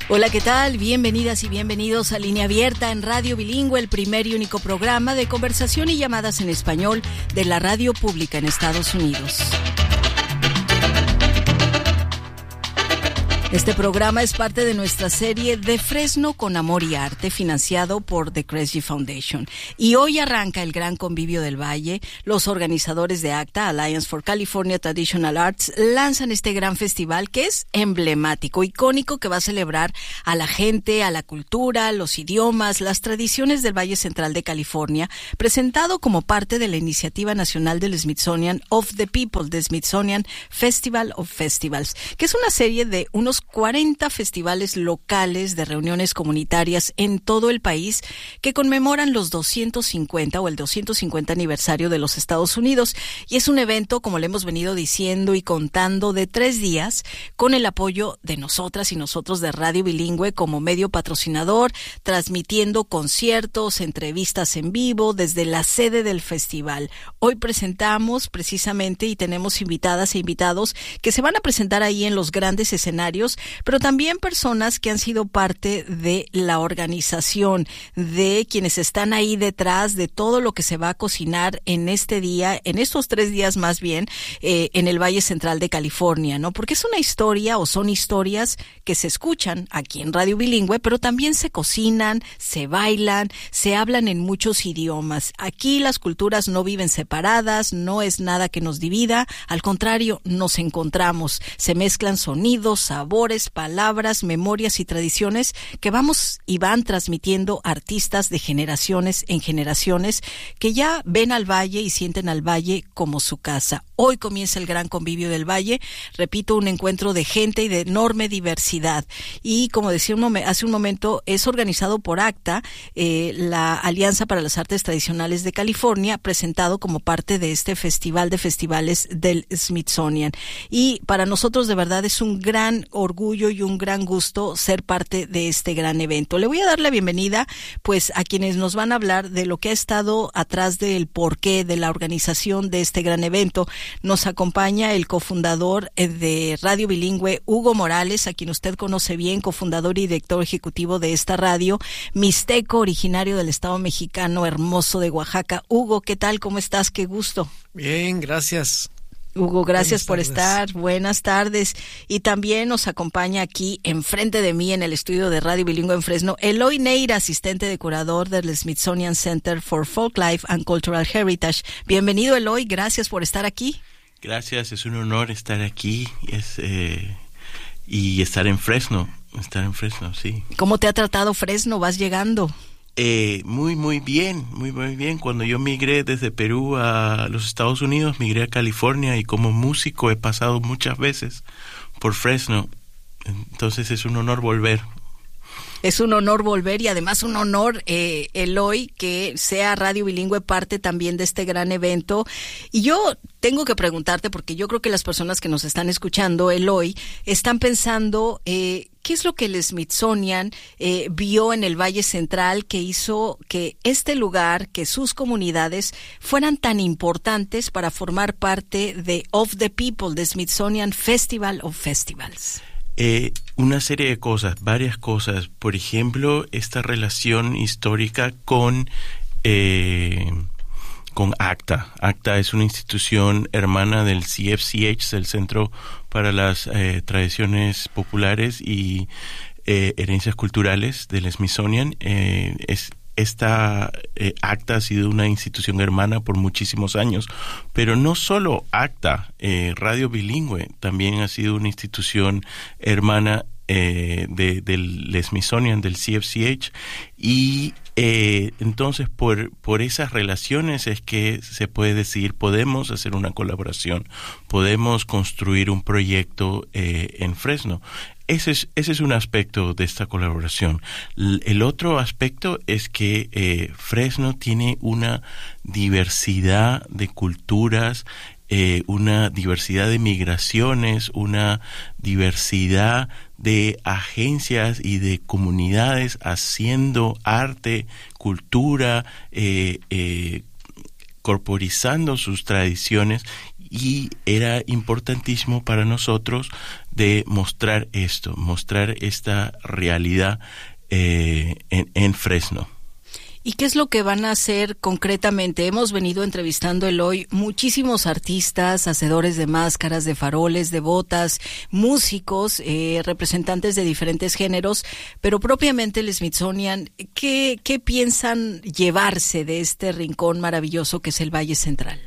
Hola, ¿qué tal? Bienvenidas y bienvenidos a Línea Abierta en Radio Bilingüe, el primer y único programa de conversación y llamadas en español de la radio pública en Estados Unidos. Este programa es parte de nuestra serie De Fresno con Amor y Arte, financiado por The Kresge Foundation. Y hoy arranca el Gran Convivio del Valle. Los organizadores de ACTA, Alliance for California Traditional Arts, lanzan este gran festival que es emblemático, icónico, que va a celebrar a la gente, a la cultura, los idiomas, las tradiciones del Valle Central de California, presentado como parte de la iniciativa nacional del Smithsonian of the People, the Smithsonian Festival of Festivals, que es una serie de unos 40 festivales locales de reuniones comunitarias en todo el país que conmemoran los 250 o el 250 aniversario de los Estados Unidos. Y es un evento, como le hemos venido diciendo y contando, de 3 días, con el apoyo de nosotras y nosotros de Radio Bilingüe como medio patrocinador, transmitiendo conciertos, entrevistas en vivo desde la sede del festival. Hoy presentamos precisamente y tenemos invitadas e invitados que se van a presentar ahí en los grandes escenarios, pero también personas que han sido parte de la organización, de quienes están ahí detrás de todo lo que se va a cocinar en este día, en estos 3 días más bien, en el Valle Central de California, ¿no? Porque es una historia o son historias que se escuchan aquí en Radio Bilingüe, pero también se cocinan, se bailan, se hablan en muchos idiomas. Aquí las culturas no viven separadas, no es nada que nos divida, al contrario, nos encontramos, se mezclan sonidos, sabores, palabras, memorias y tradiciones que vamos y van transmitiendo artistas de generaciones en generaciones que ya ven al Valle y sienten al Valle como su casa. Hoy comienza el Gran Convivio del Valle, repito, un encuentro de gente y de enorme diversidad. Y como decía hace un momento, es organizado por ACTA, la Alianza para las Artes Tradicionales de California, presentado como parte de este festival de festivales del Smithsonian. Y para nosotros de verdad es un gran orgullo y un gran gusto ser parte de este gran evento. Le voy a dar la bienvenida pues a quienes nos van a hablar de lo que ha estado atrás del porqué de la organización de este gran evento. Nos acompaña el cofundador de Radio Bilingüe, Hugo Morales, a quien usted conoce bien, cofundador y director ejecutivo de esta radio, mixteco, originario del estado mexicano hermoso de Oaxaca. Hugo, ¿qué tal? ¿Cómo estás? Qué gusto. Bien, gracias. Hugo, gracias por estar. Buenas tardes. Y también nos acompaña aquí, enfrente de mí, en el estudio de Radio Bilingüe en Fresno, Eloy Neira, asistente de curador del Smithsonian Center for Folklife and Cultural Heritage. Bienvenido, Eloy. Gracias por estar aquí. Gracias, es un honor estar aquí y estar en Fresno. Sí. ¿Cómo te ha tratado Fresno? ¿Vas llegando? Muy bien. Cuando yo migré desde Perú a los Estados Unidos, migré a California y como músico he pasado muchas veces por Fresno. Entonces es un honor volver. Es un honor volver y además un honor, Eloy, que sea Radio Bilingüe parte también de este gran evento. Y yo tengo que preguntarte, porque yo creo que las personas que nos están escuchando, Eloy, están pensando ¿qué es lo que el Smithsonian vio en el Valle Central que hizo que este lugar, que sus comunidades fueran tan importantes para formar parte de Of the People, the Smithsonian Festival of Festivals? Una serie de cosas, varias cosas. Por ejemplo, esta relación histórica con ACTA. ACTA es una institución hermana del CFCH, el Centro para las Tradiciones Populares y Herencias Culturales del Smithsonian. Esta ACTA ha sido una institución hermana por muchísimos años, pero no solo ACTA, Radio Bilingüe también ha sido una institución hermana del Smithsonian, del CFCH, y entonces por esas relaciones es que se puede decir, podemos hacer una colaboración, podemos construir un proyecto en Fresno. Ese es un aspecto de esta colaboración. El otro aspecto es que Fresno tiene una diversidad de culturas, una diversidad de migraciones, una diversidad de agencias y de comunidades haciendo arte, cultura, corporizando sus tradiciones, y era importantísimo para nosotros de mostrar esta realidad en Fresno. ¿Y qué es lo que van a hacer concretamente? Hemos venido entrevistando hoy muchísimos artistas, hacedores de máscaras, de faroles, de botas, músicos, representantes de diferentes géneros, pero propiamente el Smithsonian, ¿qué piensan llevarse de este rincón maravilloso que es el Valle Central?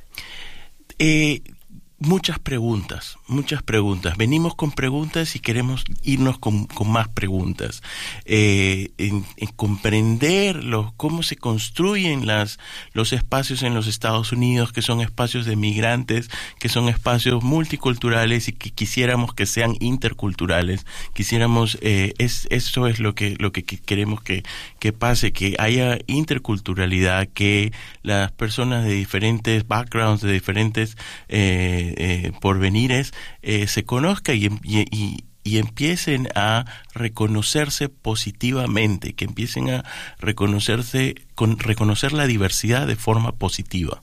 Muchas preguntas. Venimos con preguntas y queremos irnos con más preguntas. En comprender cómo se construyen los espacios en los Estados Unidos, que son espacios de migrantes, que son espacios multiculturales y que quisiéramos que sean interculturales. Eso es lo que queremos que pase, que haya interculturalidad, que las personas de diferentes backgrounds, de diferentes porvenires, se conozca y empiecen a reconocerse positivamente, que empiecen a reconocer la diversidad de forma positiva.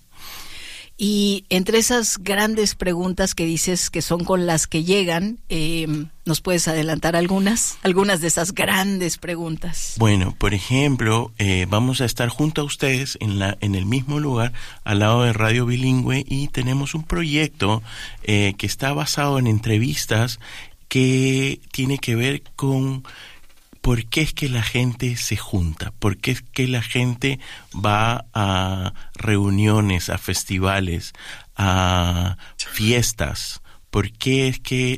Y entre esas grandes preguntas que dices que son con las que llegan, ¿nos puedes adelantar algunas de esas grandes preguntas? Bueno, por ejemplo, vamos a estar junto a ustedes en el mismo lugar, al lado de Radio Bilingüe, y tenemos un proyecto que está basado en entrevistas que tiene que ver con por qué es que la gente se junta, por qué es que la gente va a reuniones, a festivales, a fiestas, por qué es que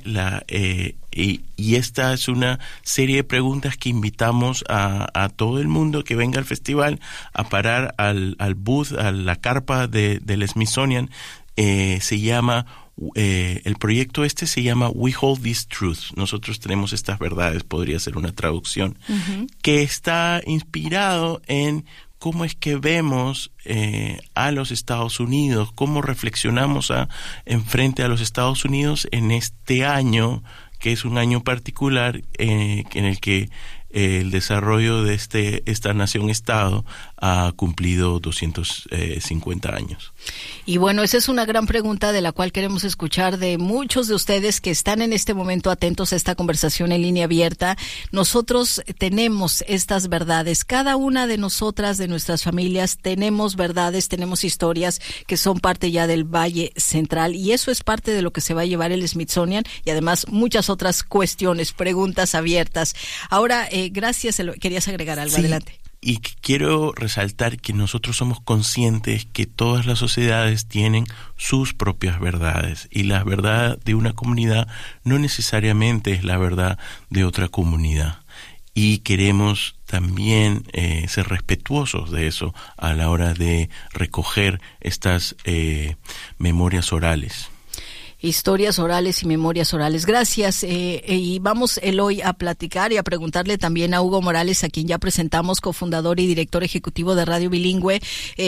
y esta es una serie de preguntas que invitamos a todo el mundo que venga al festival a parar al booth, a la carpa del Smithsonian. Se llama el proyecto se llama We Hold These Truths. Nosotros tenemos estas verdades, podría ser una traducción, que está inspirado en cómo es que vemos a los Estados Unidos, cómo reflexionamos en frente a los Estados Unidos en este año, que es un año particular en el que el desarrollo de esta nación-estado ha cumplido 250 años. Y bueno, esa es una gran pregunta de la cual queremos escuchar de muchos de ustedes que están en este momento atentos a esta conversación en línea abierta. Nosotros tenemos estas verdades, cada una de nosotras, de nuestras familias, tenemos verdades, tenemos historias que son parte ya del Valle Central, y eso es parte de lo que se va a llevar el Smithsonian, y además muchas otras cuestiones, preguntas abiertas. Ahora, gracias. ¿Querías agregar algo? Sí. Adelante. Y quiero resaltar que nosotros somos conscientes que todas las sociedades tienen sus propias verdades, y la verdad de una comunidad no necesariamente es la verdad de otra comunidad. Y queremos también ser respetuosos de eso a la hora de recoger estas memorias orales. Historias orales y memorias orales. Gracias. Y vamos, Eloy, a platicar y a preguntarle también a Hugo Morales, a quien ya presentamos, cofundador y director ejecutivo de Radio Bilingüe.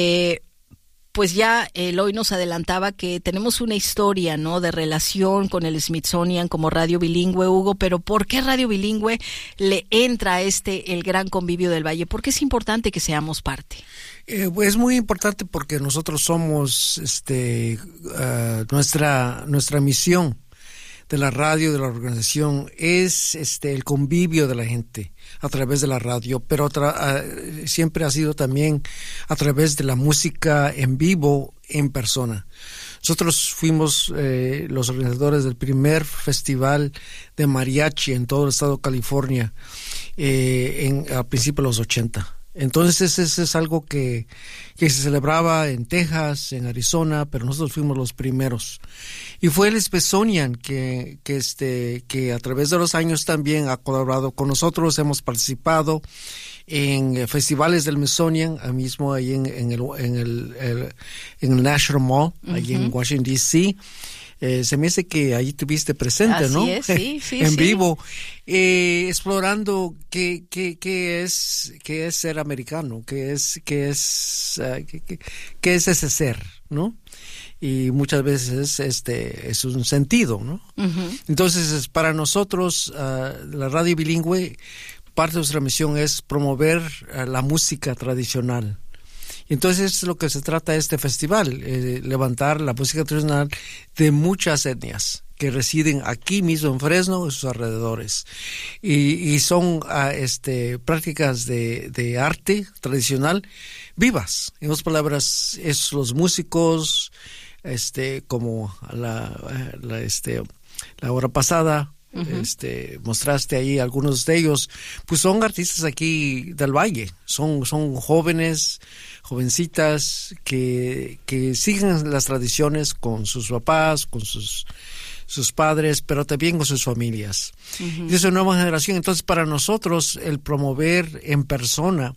Pues ya Eloy nos adelantaba que tenemos una historia, ¿no?, de relación con el Smithsonian como Radio Bilingüe, Hugo, pero ¿por qué Radio Bilingüe le entra a el gran convivio del Valle? ¿Por qué es importante que seamos parte? Es muy importante porque nosotros somos, nuestra misión de la radio, de la organización, es el convivio de la gente a través de la radio, pero siempre ha sido también a través de la música en vivo, en persona. Nosotros fuimos los organizadores del primer festival de mariachi en todo el estado de California a principios de los 80. Entonces eso es algo que se celebraba en Texas, en Arizona, pero nosotros fuimos los primeros. Y fue el Smithsonian que a través de los años también ha colaborado con nosotros. Hemos participado en festivales del Smithsonian, mismo ahí en el National Mall, allí en Washington, D.C. Se me hace que ahí tuviste presente, así ¿no? Es, sí, en vivo, explorando qué es ser americano, qué es ese ser, ¿no? Y muchas veces es un sentido, ¿no? Uh-huh. Entonces, para nosotros, la Radio Bilingüe, parte de nuestra misión es promover la música tradicional. Entonces es lo que se trata de este festival, levantar la música tradicional de muchas etnias que residen aquí mismo en Fresno y sus alrededores. Y son prácticas de arte tradicional vivas. En otras palabras, es los músicos, como la hora pasada, mostraste ahí algunos de ellos, pues son artistas aquí del Valle, son jóvenes, jovencitas que siguen las tradiciones con sus papás, con sus padres, pero también con sus familias. Y es una nueva generación. Entonces, para nosotros, el promover en persona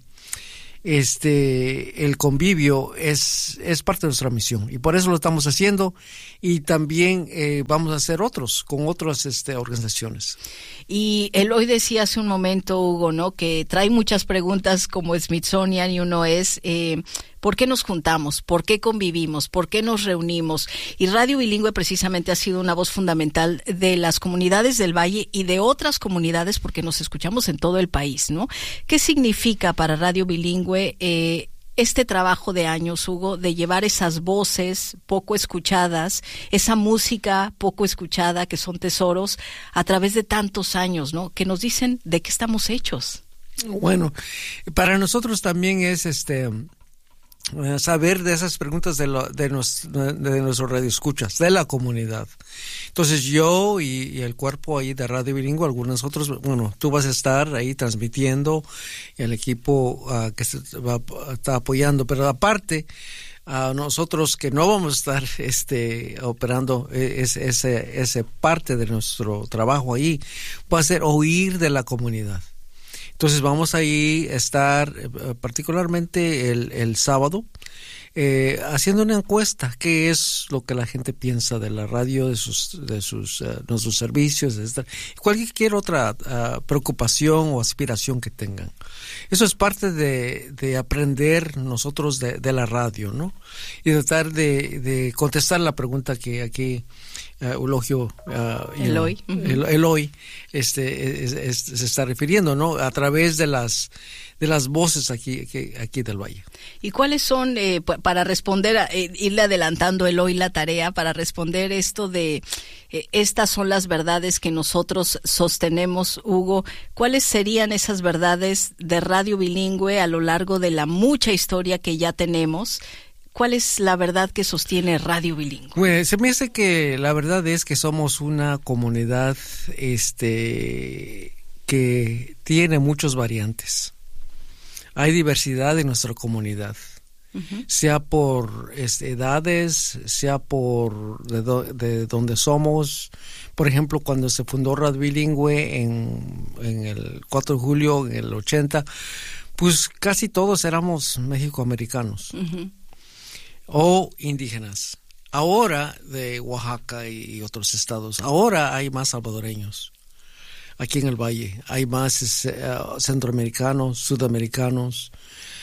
el convivio es parte de nuestra misión, y por eso lo estamos haciendo, y también vamos a hacer otros con otras organizaciones. Y Eloy decía hace un momento, Hugo, ¿no?, que trae muchas preguntas como Smithsonian, y uno es ¿por qué nos juntamos? ¿Por qué convivimos? ¿Por qué nos reunimos? Y Radio Bilingüe precisamente ha sido una voz fundamental de las comunidades del Valle y de otras comunidades, porque nos escuchamos en todo el país, ¿no? ¿Qué significa para Radio Bilingüe este trabajo de años, Hugo, de llevar esas voces poco escuchadas, esa música poco escuchada, que son tesoros, a través de tantos años, ¿no?, que nos dicen de qué estamos hechos? Bueno, para nosotros también es saber de esas preguntas de nuestros radioescuchas, de la comunidad. Entonces yo y el cuerpo ahí de Radio Bilingüe, algunos otros, bueno, tú vas a estar ahí transmitiendo, y el equipo que está apoyando, pero aparte, nosotros que no vamos a estar operando ese parte de nuestro trabajo ahí, va a ser oír de la comunidad. Entonces vamos ahí a estar particularmente el sábado haciendo una encuesta, qué es lo que la gente piensa de la radio, de nuestros servicios, cualquier otra preocupación o aspiración que tengan. Eso es parte de aprender nosotros de la radio, ¿no? Y tratar de contestar la pregunta que aquí Eloy se está refiriendo, ¿no?, a través de las voces aquí del Valle. ¿Y cuáles son, para responder, irle adelantando, Eloy, la tarea para responder esto de estas son las verdades que nosotros sostenemos, Hugo? ¿Cuáles serían esas verdades de Radio Bilingüe a lo largo de la mucha historia que ya tenemos? ¿Cuál es la verdad que sostiene Radio Bilingüe? Pues, se me hace que la verdad es que somos una comunidad que tiene muchas variantes. Hay diversidad en nuestra comunidad, sea por edades, sea por de donde somos. Por ejemplo, cuando se fundó Radio Bilingüe en el 4 de julio, en el 80, pues casi todos éramos mexicoamericanos. O indígenas. Ahora de Oaxaca y otros estados. Ahora hay más salvadoreños. Aquí en el Valle hay más centroamericanos, sudamericanos.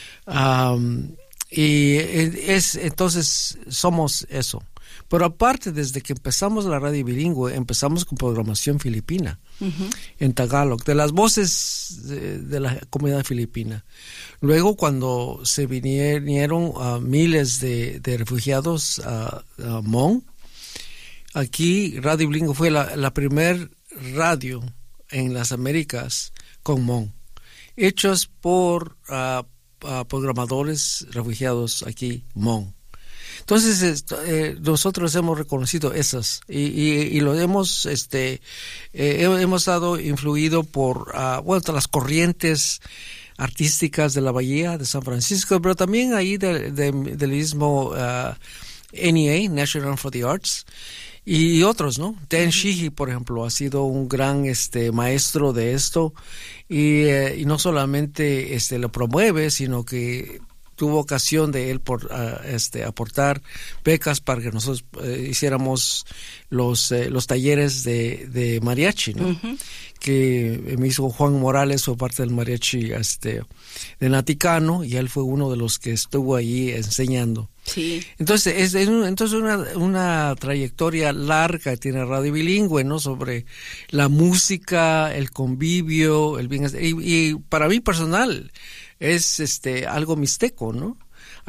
Entonces somos eso. Pero aparte, desde que empezamos la Radio Bilingüe, empezamos con programación filipina en Tagalog, de las voces de la comunidad filipina. Luego, cuando se vinieron miles de refugiados a Hmong, aquí Radio Bilingüe fue la primer radio en las Américas con Hmong, hechos por programadores refugiados aquí Hmong. Entonces nosotros hemos reconocido esas y lo hemos estado influido por las corrientes artísticas de la Bahía de San Francisco, pero también ahí del mismo NEA, National for the Arts, y otros, ¿no? Dan Sheehy, por ejemplo, ha sido un gran maestro de esto, y no solamente lo promueve, sino que tuvo ocasión de él por aportar becas para que nosotros hiciéramos los talleres de mariachi, ¿no? Que mi hijo Juan Morales fue parte del mariachi de Naticano, y él fue uno de los que estuvo allí enseñando. Sí. Entonces una trayectoria larga tiene Radio Bilingüe, ¿no?, sobre la música, el convivio, el bienestar, y para mí personal es algo mixteco, ¿no?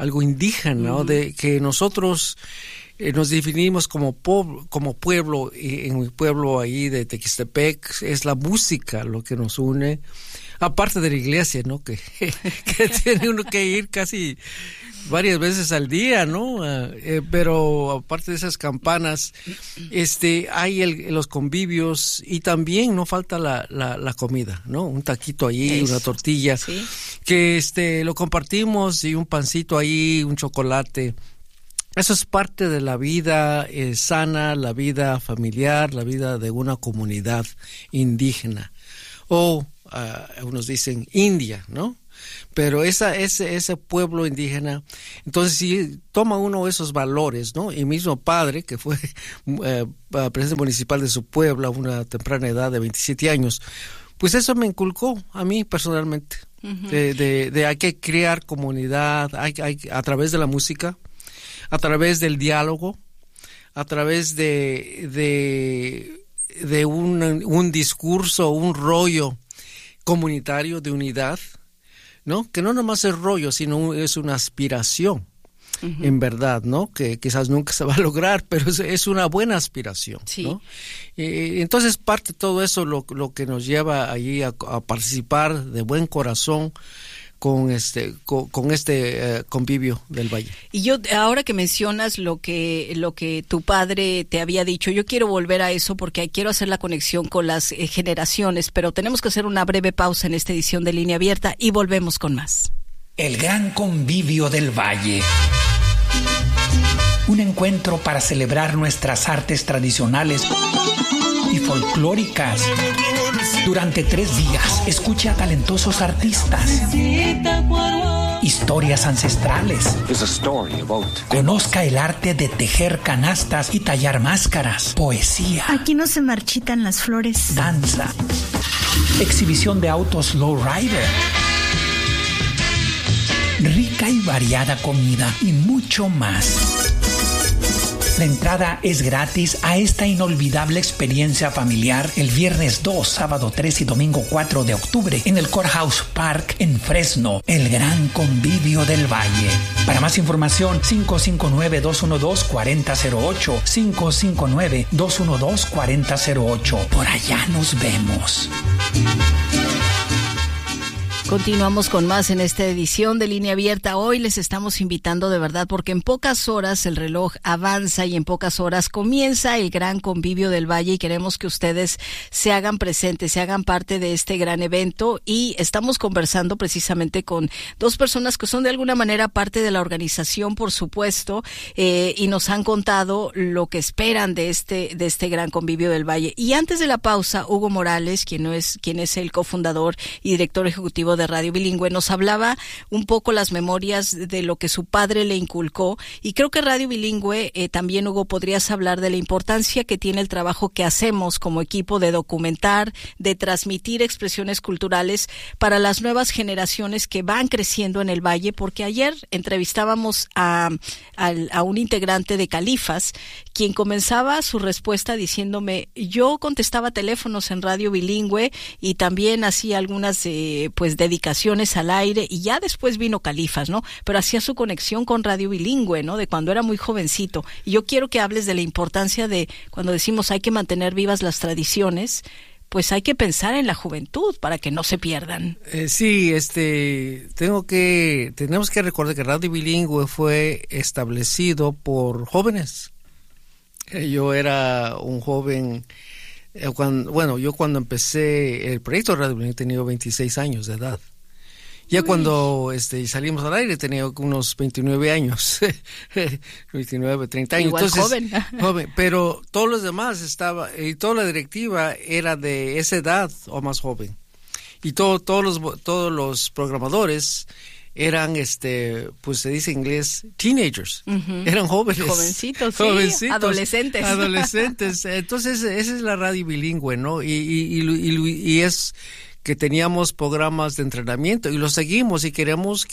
algo indígena, ¿no? De que nosotros nos definimos como pueblo, y en mi pueblo ahí de Tequistepec es la música lo que nos une, aparte de la iglesia, ¿no? Que tiene uno que ir casi varias veces al día, ¿no? Pero aparte de esas campanas, hay los convivios y también no falta la comida, ¿no? Un taquito ahí, una tortilla, ¿sí? Que lo compartimos, y un pancito ahí, un chocolate. Eso es parte de la vida sana, la vida familiar, la vida de una comunidad indígena. O unos dicen India, ¿no? Pero ese pueblo indígena, entonces si toma uno esos valores, ¿no? Y mismo padre, que fue presidente municipal de su pueblo a una temprana edad de 27 años, pues eso me inculcó a mí personalmente, de hay que crear comunidad, hay a través de la música, a través del diálogo, a través de un discurso, un rollo comunitario de unidad, ¿no? Que no nomás es rollo, sino es una aspiración, en verdad, ¿no? Que quizás nunca se va a lograr, pero es una buena aspiración, sí, ¿no? Entonces parte de todo eso lo que nos lleva allí a participar de buen corazón con este convivio del Valle. Y yo, ahora que mencionas lo que tu padre te había dicho, yo quiero volver a eso porque quiero hacer la conexión con las generaciones, pero tenemos que hacer una breve pausa en esta edición de Línea Abierta y volvemos con más. El gran convivio del Valle. Un encuentro para celebrar nuestras artes tradicionales y folclóricas. Durante 3 días, escuche a talentosos artistas, historias ancestrales, conozca el arte de tejer canastas y tallar máscaras, poesía. Aquí no se marchitan las flores. Danza, exhibición de autos lowrider, rica y variada comida y mucho más. La entrada es gratis a esta inolvidable experiencia familiar el viernes 2, sábado 3 y domingo 4 de octubre en el Courthouse Park en Fresno, el gran convivio del Valle. Para más información, 559-212-4008, 559-212-4008. Por allá nos vemos. Continuamos con más en esta edición de Línea Abierta. Hoy les estamos invitando de verdad porque en pocas horas el reloj avanza y en pocas horas comienza el gran convivio del Valle y queremos que ustedes se hagan presentes, se hagan parte de este gran evento y estamos conversando precisamente con 2 personas que son de alguna manera parte de la organización, por supuesto, y nos han contado lo que esperan de este gran convivio del Valle. Y antes de la pausa, Hugo Morales, quien es el cofundador y director ejecutivo de Radio Bilingüe, nos hablaba un poco las memorias de lo que su padre le inculcó y creo que Radio Bilingüe también, Hugo, podrías hablar de la importancia que tiene el trabajo que hacemos como equipo de documentar, de transmitir expresiones culturales para las nuevas generaciones que van creciendo en el Valle, porque ayer entrevistábamos a un integrante de Califas, quien comenzaba su respuesta diciéndome, yo contestaba teléfonos en Radio Bilingüe y también hacía algunas dedicaciones al aire y ya después vino Califas, ¿no? Pero hacía su conexión con Radio Bilingüe, ¿no? De cuando era muy jovencito. Y yo quiero que hables de la importancia de cuando decimos hay que mantener vivas las tradiciones, pues hay que pensar en la juventud para que no se pierdan. Sí, tenemos que recordar que Radio Bilingüe fue establecido por jóvenes. Yo era un joven. Cuando empecé el proyecto Radio Bilingüe tenía 26 años de edad. Ya cuando salimos al aire tenía unos 29 años, 29, 30 años. Igual entonces, joven. Pero todos los demás y toda la directiva era de esa edad o más joven. Y todos los programadores eran, pues se dice en inglés, teenagers. Eran jóvenes. Jovencitos, sí. Adolescentes. Entonces, esa es la Radio Bilingüe, ¿no? Y es que teníamos programas de entrenamiento y los seguimos y queremos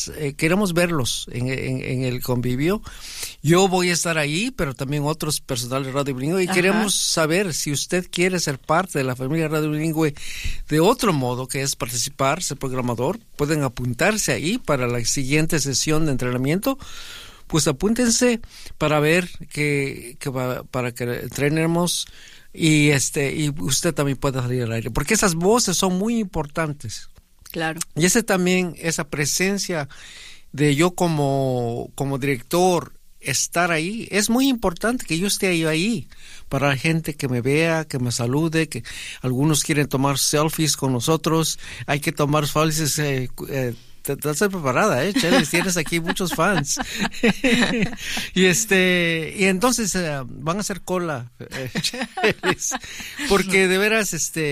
verlos en el convivio. Yo voy a estar ahí, pero también otros personal de Radio Bilingüe, y queremos saber si usted quiere ser parte de la familia Radio Bilingüe de otro modo, que es participar, ser programador. Pueden apuntarse ahí para la siguiente sesión de entrenamiento. Pues apúntense para ver para que entrenemos y usted también puede salir al aire, porque esas voces son muy importantes. Claro. Y esa presencia de yo como director, estar ahí, es muy importante que yo esté ahí para la gente que me vea, que me salude, que algunos quieren tomar selfies con nosotros. Hay que tomar selfies. Estás preparada, Chelis, tienes aquí muchos fans. y entonces van a hacer cola, Chelis, porque de veras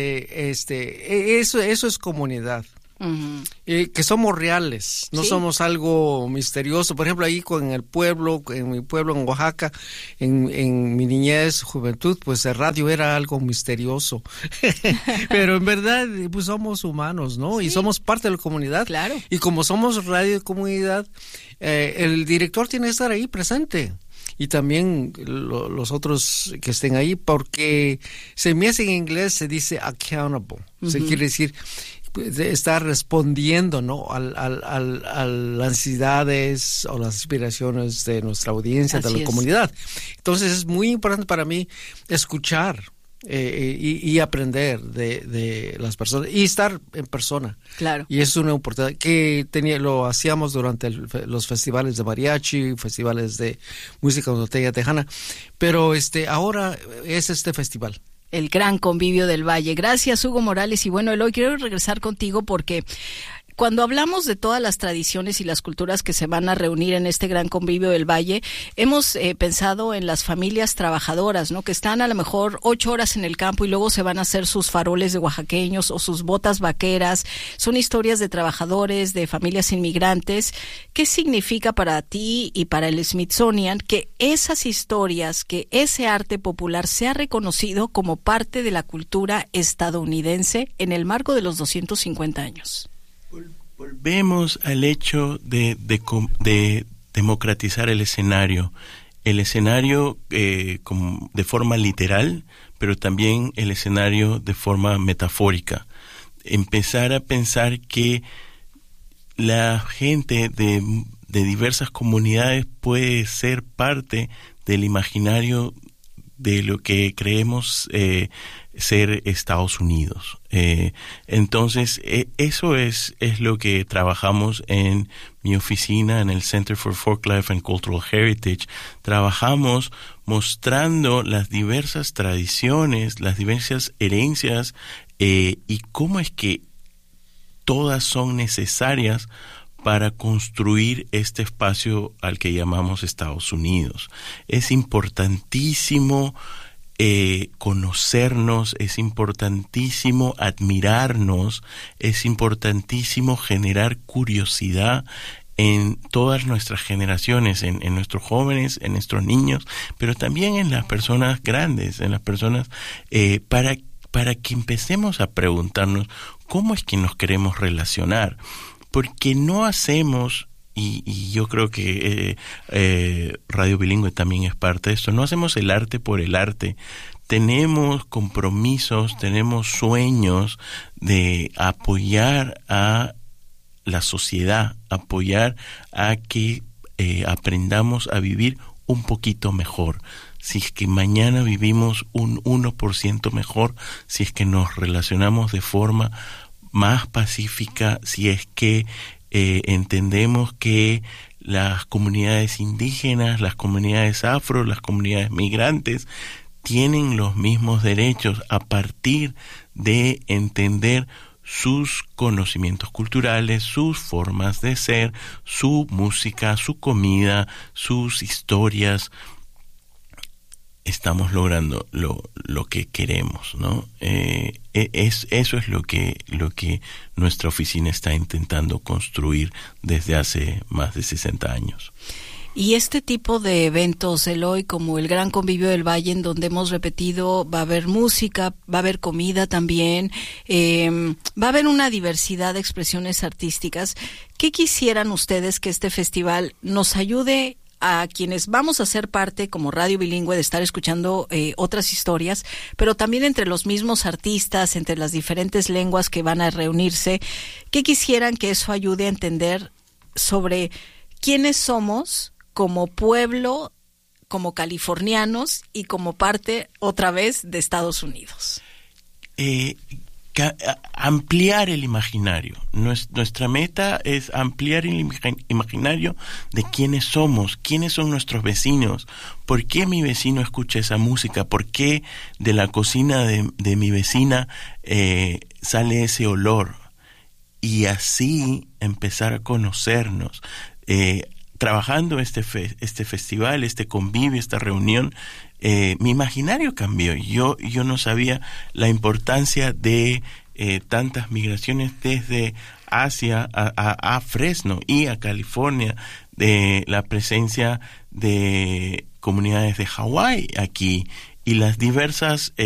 eso es comunidad. Uh-huh. Que somos reales, no somos algo misterioso. Por ejemplo, ahí en mi pueblo en Oaxaca, en mi niñez, juventud, pues el radio era algo misterioso. Pero en verdad, pues somos humanos, ¿no? Sí. Y somos parte de la comunidad. Claro. Y como somos radio de comunidad, el director tiene que estar ahí presente. Y también los otros que estén ahí, porque se me hace en inglés, se dice accountable. Uh-huh. Se quiere decir estar respondiendo, ¿no? a las necesidades o las aspiraciones de nuestra audiencia, de la comunidad. Entonces es muy importante para mí escuchar y aprender de las personas y estar en persona. Claro. Y eso es una oportunidad que lo hacíamos durante los festivales de mariachi, festivales de música norteña tejana, pero ahora es este festival. El Gran Convivio del Valle. Gracias, Hugo Morales. Y bueno, Eloy, quiero regresar contigo porque cuando hablamos de todas las tradiciones y las culturas que se van a reunir en este Gran Convivio del Valle, hemos pensado en las familias trabajadoras, ¿no? Que están a lo mejor 8 horas en el campo y luego se van a hacer sus faroles de oaxaqueños o sus botas vaqueras. Son historias de trabajadores, de familias inmigrantes. ¿Qué significa para ti y para el Smithsonian que esas historias, que ese arte popular sea reconocido como parte de la cultura estadounidense en el marco de los 250 años? Volvemos al hecho de democratizar el escenario de forma literal, pero también el escenario de forma metafórica. Empezar a pensar que la gente de diversas comunidades puede ser parte del imaginario de lo que creemos ser Estados Unidos. Entonces, eso es lo que trabajamos en mi oficina, en el Center for Folklife and Cultural Heritage. Trabajamos mostrando las diversas tradiciones, las diversas herencias y cómo es que todas son necesarias para construir este espacio al que llamamos Estados Unidos. Es importantísimo conocernos, es importantísimo admirarnos, es importantísimo generar curiosidad en todas nuestras generaciones, en nuestros jóvenes, en nuestros niños, pero también en las personas grandes, en las personas, para que empecemos a preguntarnos cómo es que nos queremos relacionar, porque no hacemos, y yo creo que Radio Bilingüe también es parte de esto, no hacemos el arte por el arte. Tenemos compromisos, tenemos sueños de apoyar a la sociedad, apoyar a que aprendamos a vivir un poquito mejor. Si es que mañana vivimos un 1% mejor, si es que nos relacionamos de forma más pacífica, si es que entendemos que las comunidades indígenas, las comunidades afro, las comunidades migrantes tienen los mismos derechos a partir de entender sus conocimientos culturales, sus formas de ser, su música, su comida, sus historias. Estamos logrando lo que queremos, ¿no? Eso es lo que nuestra oficina está intentando construir desde hace más de 60 años. Y este tipo de eventos, Eloy, como el Gran Convivio del Valle, en donde hemos repetido, va a haber música, va a haber comida también, va a haber una diversidad de expresiones artísticas. ¿Qué quisieran ustedes que este festival nos ayude a quienes vamos a ser parte como radio bilingüe de estar escuchando otras historias, pero también entre los mismos artistas, entre las diferentes lenguas que van a reunirse? ¿Qué quisieran que eso ayude a entender sobre quiénes somos como pueblo, como californianos y como parte otra vez de Estados Unidos? Ampliar el imaginario. Nuestra meta es ampliar el imaginario de quiénes somos, quiénes son nuestros vecinos, por qué mi vecino escucha esa música, por qué de la cocina de mi vecina sale ese olor, y así empezar a conocernos. Trabajando este festival, este convivio, esta reunión, mi imaginario cambió. Yo no sabía la importancia de tantas migraciones desde Asia a Fresno y a California, de la presencia de comunidades de Hawái aquí y las diversas